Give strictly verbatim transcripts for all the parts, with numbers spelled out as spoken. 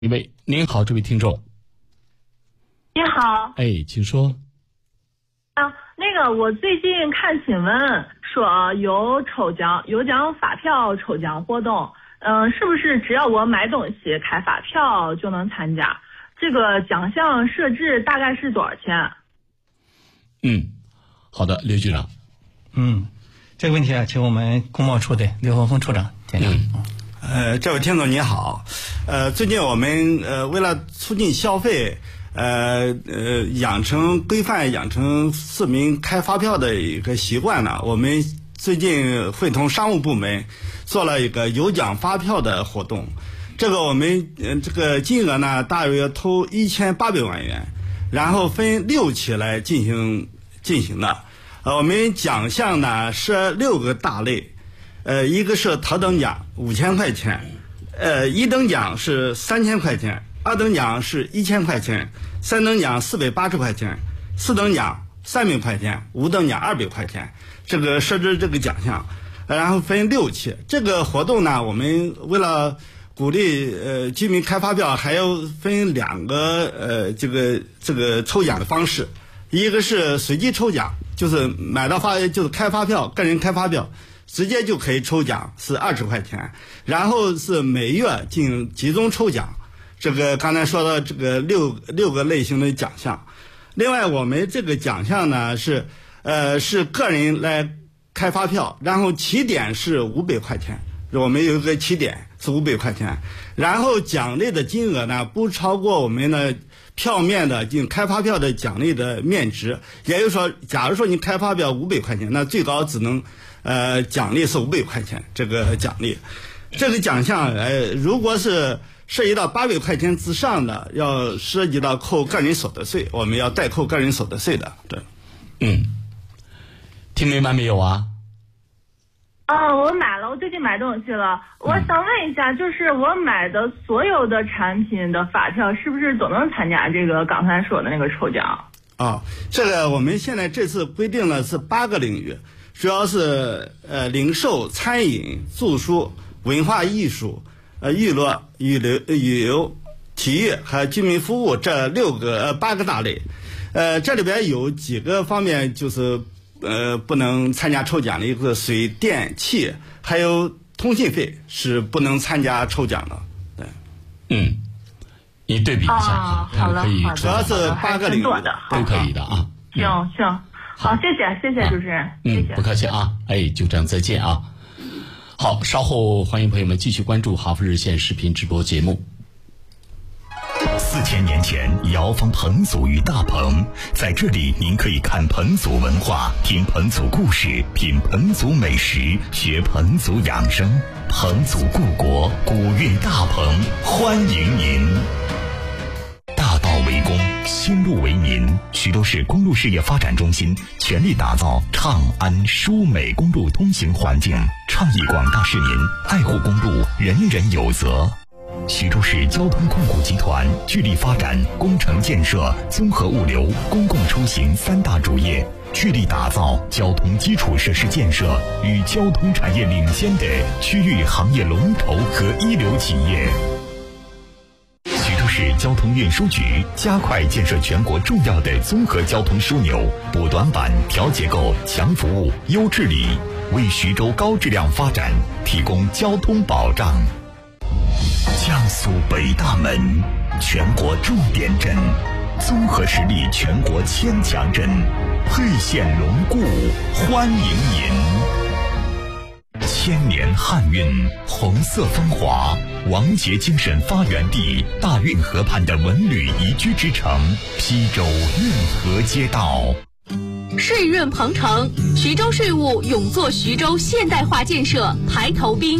一位，您好，这位听众。 你好。 哎，请说。 啊，那个，我最近看新闻说有抽奖，有奖发票抽奖活动，嗯、呃，是不是只要我买东西开发票就能参加？这个奖项设置大概是多少钱？ 嗯，好的，刘局长。 嗯，这个问题啊，请我们工贸处的刘洪峰处长讲讲。 嗯呃，这位听众你好，呃，最近我们呃为了促进消费，呃呃养成规范养成市民开发票的一个习惯呢，我们最近会同商务部门做了一个有奖发票的活动。这个我们呃这个金额呢大约投一千八百万元，然后分六期来进行进行的。呃，我们奖项呢设六个大类。呃，一个是头等奖五千块钱，呃，一等奖是三千块钱，二等奖是一千块钱，三等奖四百八十块钱，四等奖三百块钱，五等奖二百块钱。这个设置这个奖项，然后分六期。这个活动呢，我们为了鼓励呃居民开发票，还要分两个呃这个这个抽奖的方式，一个是随机抽奖，就是买到发就是开发票，个人开发票。直接就可以抽奖是二十块钱，然后是每月进行集中抽奖，这个刚才说的这个六六个类型的奖项。另外我们这个奖项呢是呃是个人来开发票，然后起点是五百块钱，我们有一个起点是五百块钱，然后奖励的金额呢不超过我们的票面的进开发票的奖励的面值，也就是说假如说你开发票五百块钱，那最高只能呃，奖励是五百块钱，这个奖励，这个奖项，呃，如果是涉及到八百块钱之上的，要涉及到扣个人所得税，我们要代扣个人所得税的，对。 嗯，听明白没有啊？ 啊，我买了，我最近买东西了。我想问一下，就是我买的所有的产品的发票，是不是都能参加这个刚才说的那个抽奖？ 啊，这个我们现在这次规定了是八个领域。主要是呃零售、餐饮、住宿、文化艺术、呃娱乐、旅游、旅游、体育和居民服务这六个呃八个大类，呃这里边有几个方面就是呃不能参加抽奖的，一个水电气还有通信费是不能参加抽奖的，对。 嗯，你对比一下， 啊、好了， 可以， 主要是八个领域都可以的啊。 行行。好，谢谢，谢谢主持人， 嗯， 谢谢， 不客气啊，哎，就这样，再见啊。好，稍后欢迎朋友们继续关注哈佛日线视频直播节目。 四千年前，瑶坊彭祖与大棚，在这里您可以看彭祖文化，听彭祖故事，品彭祖美食，学彭祖养生。彭祖故国，古韵大棚，欢迎您。大道为公，新路为民。徐州市公路事业发展中心全力打造畅安舒美公路通行环境，倡议广大市民爱护公路，人人有责。徐州市交通控股集团致力发展工程建设、综合物流、公共出行三大主业，致力打造交通基础设施建设与交通产业领先的区域行业龙头和一流企业。徐州市交通运输局加快建设全国重要的综合交通枢纽，补短板、调结构、强服务、优治理，为徐州高质量发展提供交通保障。江苏北大门，全国重点镇，综合实力全国千强镇，沛县龙固欢迎您。千年汉韵，红色风华，王杰精神发源地，大运河畔的文旅宜居之城，西周运河街道。 税润鹏程，徐州税务勇做徐州现代化建设排头兵。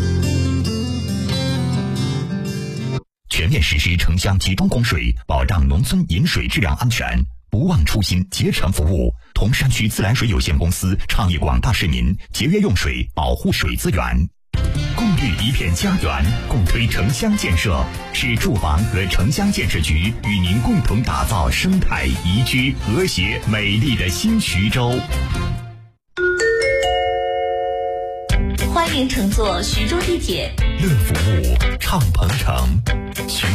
全面实施城乡集中供水，保障农村饮水质量安全，不忘初心，竭诚服务。同山区自来水有限公司倡议广大市民节约用水，保护水资源。共育一片家园，共推城乡建设。市住房和城乡建设局与您共同打造生态宜居、和谐、美丽的新徐州。 欢迎乘坐徐州地铁， 乐服务畅鹏城。徐